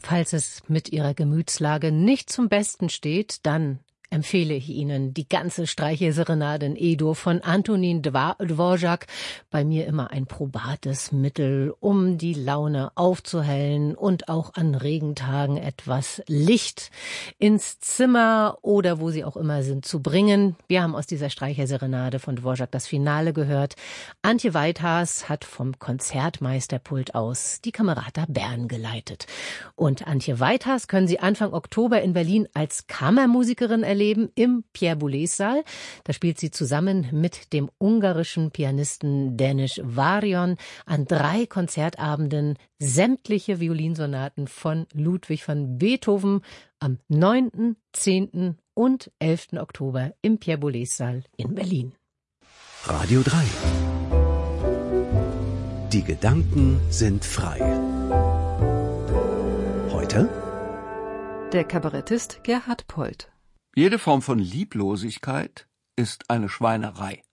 Falls es mit Ihrer Gemütslage nicht zum Besten steht, dann empfehle ich Ihnen die ganze Streicherserenade in E-Dur von Antonín Dvořák. Bei mir immer ein probates Mittel, um die Laune aufzuhellen und auch an Regentagen etwas Licht ins Zimmer oder wo Sie auch immer sind zu bringen. Wir haben aus dieser Streicherserenade von Dvořák das Finale gehört. Antje Weithaas hat vom Konzertmeisterpult aus die Camerata Bern geleitet. Und Antje Weithaas können Sie Anfang Oktober in Berlin als Kammermusikerin erleben im Pierre Boulez-Saal. Da spielt sie zusammen mit dem ungarischen Pianisten Denis Varion an 3 Konzertabenden sämtliche Violinsonaten von Ludwig van Beethoven am 9., 10. und 11. Oktober im Pierre Boulez-Saal in Berlin. Radio 3. Die Gedanken sind frei. Heute der Kabarettist Gerhard Polt. Jede Form von Lieblosigkeit ist eine Schweinerei.